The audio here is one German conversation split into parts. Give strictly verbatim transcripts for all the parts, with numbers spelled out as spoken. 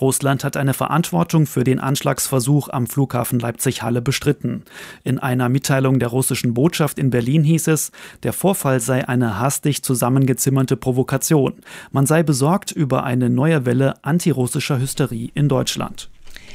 Russland hat eine Verantwortung für den Anschlagsversuch am Flughafen Leipzig-Halle bestritten. In einer Mitteilung der russischen Botschaft in Berlin hieß es, der Vorfall sei eine hastig zusammengezimmerte Provokation. Man sei besorgt über eine neue Welle antirussischer Hysterie in Deutschland.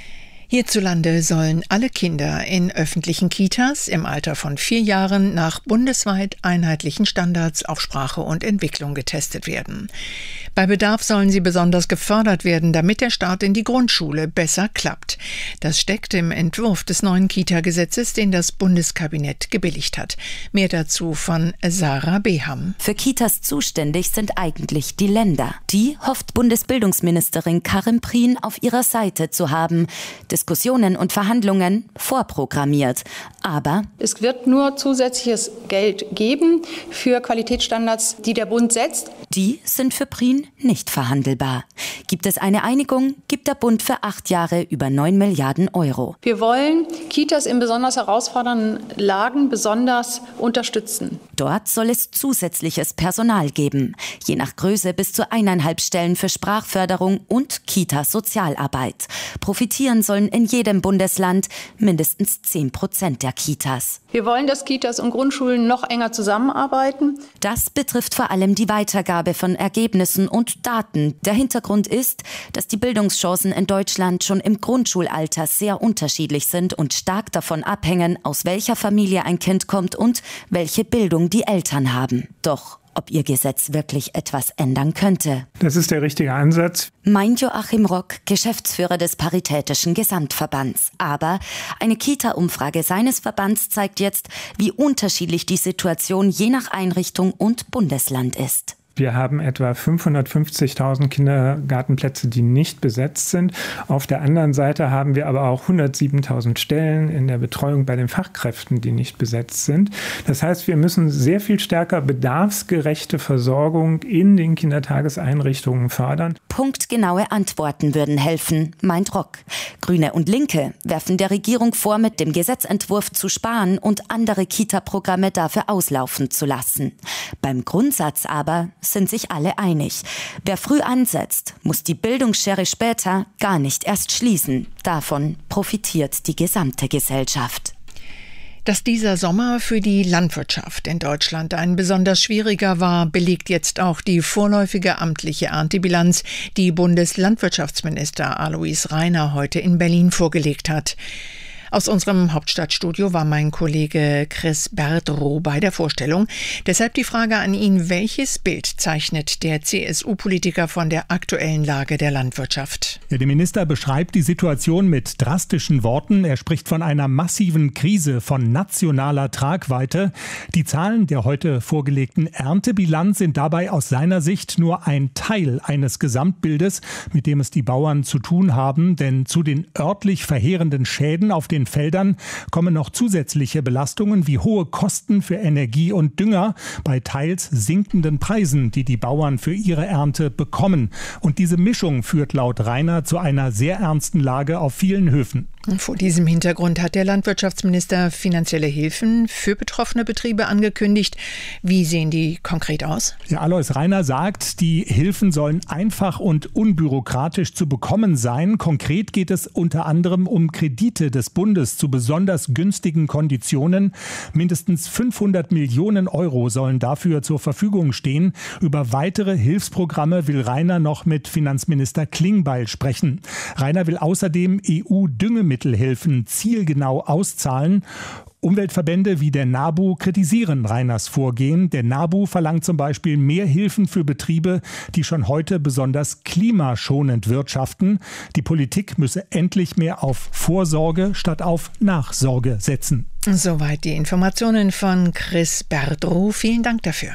Hierzulande sollen alle Kinder in öffentlichen Kitas im Alter von vier Jahren nach bundesweit einheitlichen Standards auf Sprache und Entwicklung getestet werden. Bei Bedarf sollen sie besonders gefördert werden, damit der Start in die Grundschule besser klappt. Das steckt im Entwurf des neuen Kita-Gesetzes, den das Bundeskabinett gebilligt hat. Mehr dazu von Sarah Beham. Für Kitas zuständig sind eigentlich die Länder. Die hofft Bundesbildungsministerin Karin Prien auf ihrer Seite zu haben. Diskussionen und Verhandlungen vorprogrammiert. Aber es wird nur zusätzliches Geld geben für Qualitätsstandards, die der Bund setzt. Die sind für Prien nicht verhandelbar. Gibt es eine Einigung, gibt der Bund für acht Jahre über neun Milliarden Euro. Wir wollen Kitas in besonders herausfordernden Lagen besonders unterstützen. Dort soll es zusätzliches Personal geben. Je nach Größe bis zu eineinhalb Stellen für Sprachförderung und Kita-Sozialarbeit. Profitieren sollen in jedem Bundesland mindestens zehn Prozent der Kitas. Wir wollen, dass Kitas und Grundschulen noch enger zusammenarbeiten. Das betrifft vor allem die Weitergabe von Ergebnissen und Daten. Der Hintergrund ist, dass die Bildungschancen in Deutschland schon im Grundschulalter sehr unterschiedlich sind und stark davon abhängen, aus welcher Familie ein Kind kommt und welche Bildung die Eltern haben. Doch ob ihr Gesetz wirklich etwas ändern könnte. Das ist der richtige Ansatz, meint Joachim Rock, Geschäftsführer des Paritätischen Gesamtverbands. Aber eine Kita-Umfrage seines Verbands zeigt jetzt, wie unterschiedlich die Situation je nach Einrichtung und Bundesland ist. Wir haben etwa fünfhundertfünfzigtausend Kindergartenplätze, die nicht besetzt sind. Auf der anderen Seite haben wir aber auch hundertsiebentausend Stellen in der Betreuung bei den Fachkräften, die nicht besetzt sind. Das heißt, wir müssen sehr viel stärker bedarfsgerechte Versorgung in den Kindertageseinrichtungen fördern. Punktgenaue Antworten würden helfen, meint Rock. Grüne und Linke werfen der Regierung vor, mit dem Gesetzentwurf zu sparen und andere Kita-Programme dafür auslaufen zu lassen. Beim Grundsatz aber sind sich alle einig. Wer früh ansetzt, muss die Bildungsschere später gar nicht erst schließen. Davon profitiert die gesamte Gesellschaft. Dass dieser Sommer für die Landwirtschaft in Deutschland ein besonders schwieriger war, belegt jetzt auch die vorläufige amtliche Erntebilanz, die Bundeslandwirtschaftsminister Alois Rainer heute in Berlin vorgelegt hat. Aus unserem Hauptstadtstudio war mein Kollege Chris Berdrow bei der Vorstellung. Deshalb die Frage an ihn, welches Bild zeichnet der C S U-Politiker von der aktuellen Lage der Landwirtschaft? Ja, der Minister beschreibt die Situation mit drastischen Worten. Er spricht von einer massiven Krise von nationaler Tragweite. Die Zahlen der heute vorgelegten Erntebilanz sind dabei aus seiner Sicht nur ein Teil eines Gesamtbildes, mit dem es die Bauern zu tun haben. Denn zu den örtlich verheerenden Schäden auf den Feldern kommen noch zusätzliche Belastungen wie hohe Kosten für Energie und Dünger bei teils sinkenden Preisen, die die Bauern für ihre Ernte bekommen. Und diese Mischung führt laut Rainer zu einer sehr ernsten Lage auf vielen Höfen. Vor diesem Hintergrund hat der Landwirtschaftsminister finanzielle Hilfen für betroffene Betriebe angekündigt. Wie sehen die konkret aus? Ja, Alois Rainer sagt, die Hilfen sollen einfach und unbürokratisch zu bekommen sein. Konkret geht es unter anderem um Kredite des Bundes zu besonders günstigen Konditionen. Mindestens fünfhundert Millionen Euro sollen dafür zur Verfügung stehen. Über weitere Hilfsprogramme will Rainer noch mit Finanzminister Klingbeil sprechen. Rainer will außerdem E U-Düngemittelhilfen zielgenau auszahlen. Umweltverbände wie der NABU kritisieren Rainers Vorgehen. Der NABU verlangt zum Beispiel mehr Hilfen für Betriebe, die schon heute besonders klimaschonend wirtschaften. Die Politik müsse endlich mehr auf Vorsorge statt auf Nachsorge setzen. Soweit die Informationen von Chris Berdrow. Vielen Dank dafür.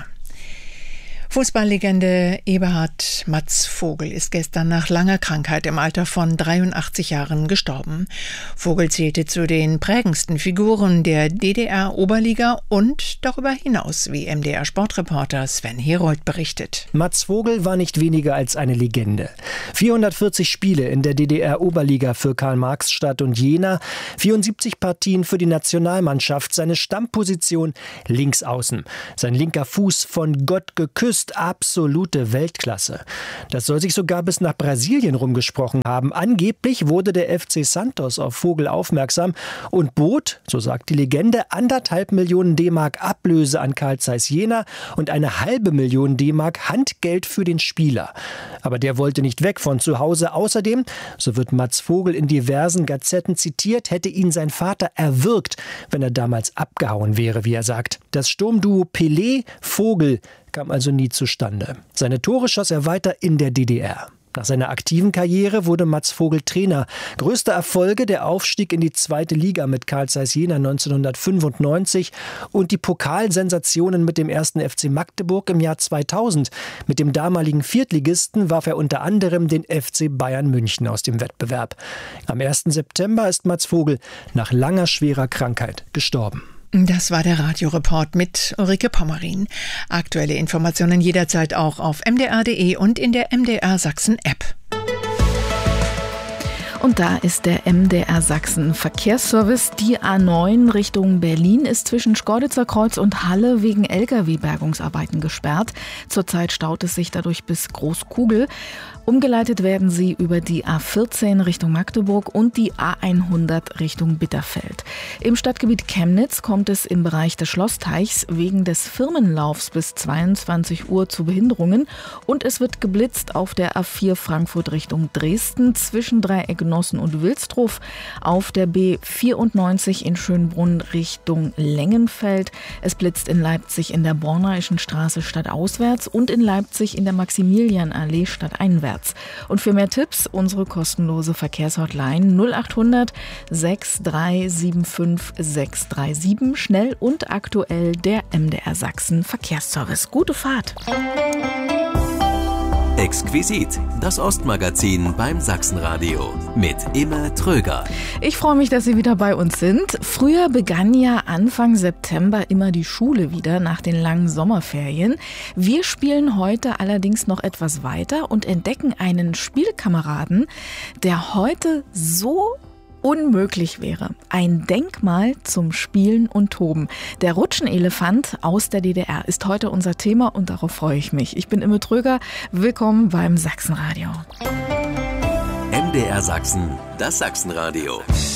Fußballlegende Eberhard Matz Vogel ist gestern nach langer Krankheit im Alter von dreiundachtzig Jahren gestorben. Vogel zählte zu den prägendsten Figuren der D D R-Oberliga und darüber hinaus, wie M D R-Sportreporter Sven Herold berichtet. Matz Vogel war nicht weniger als eine Legende. vierhundertvierzig Spiele in der D D R-Oberliga für Karl-Marx-Stadt und Jena, vierundsiebzig Partien für die Nationalmannschaft, seine Stammposition links außen. Sein linker Fuß von Gott geküsst, ist absolute Weltklasse. Das soll sich sogar bis nach Brasilien rumgesprochen haben. Angeblich wurde der F C Santos auf Vogel aufmerksam und bot, so sagt die Legende, anderthalb Millionen D-Mark Ablöse an Carl Zeiss Jena und eine halbe Million D-Mark Handgeld für den Spieler. Aber der wollte nicht weg von zu Hause. Außerdem, so wird Mats Vogel in diversen Gazetten zitiert, hätte ihn sein Vater erwürgt, wenn er damals abgehauen wäre, wie er sagt. Das Sturmduo Pelé-Vogel kam also nie zustande. Seine Tore schoss er weiter in der D D R. Nach seiner aktiven Karriere wurde Mats Vogel Trainer. Größte Erfolge der Aufstieg in die zweite Liga mit Carl Zeiss Jena neunzehnhundertfünfundneunzig und die Pokalsensationen mit dem ersten F C Magdeburg im Jahr zweitausend. Mit dem damaligen Viertligisten warf er unter anderem den F C Bayern München aus dem Wettbewerb. Am ersten September ist Mats Vogel nach langer schwerer Krankheit gestorben. Das war der Radioreport mit Ulrike Pommerin. Aktuelle Informationen jederzeit auch auf m d r punkt d e und in der M D R Sachsen App. Und da ist der M D R Sachsen Verkehrsservice. Die A neun Richtung Berlin ist zwischen Schkeuditzer Kreuz und Halle wegen L K W-Bergungsarbeiten gesperrt. Zurzeit staut es sich dadurch bis Großkugel. Umgeleitet werden sie über die A vierzehn Richtung Magdeburg und die A hundert Richtung Bitterfeld. Im Stadtgebiet Chemnitz kommt es im Bereich des Schlossteichs wegen des Firmenlaufs bis zweiundzwanzig Uhr zu Behinderungen und es wird geblitzt auf der A vier Frankfurt Richtung Dresden zwischen Dreiecknossen und Wilsdruf, auf der B vierundneunzig in Schönbrunn Richtung Lengenfeld. Es blitzt in Leipzig in der Bornaischen Straße stadtauswärts und in Leipzig in der Maximilianallee stadteinwärts. Und für mehr Tipps unsere kostenlose Verkehrshotline null acht hundert sechs drei sieben fünf sechs drei sieben. Schnell und aktuell der M D R Sachsen Verkehrsservice. Gute Fahrt! Exquisit, das Ostmagazin beim Sachsenradio mit Imme Tröger. Ich freue mich, dass Sie wieder bei uns sind. Früher begann ja Anfang September immer die Schule wieder nach den langen Sommerferien. Wir spielen heute allerdings noch etwas weiter und entdecken einen Spielkameraden, der heute so unmöglich wäre. Ein Denkmal zum Spielen und Toben. Der Rutschenelefant aus der D D R ist heute unser Thema und darauf freue ich mich. Ich bin Imme Tröger. Willkommen beim Sachsenradio. M D R Sachsen, das Sachsenradio.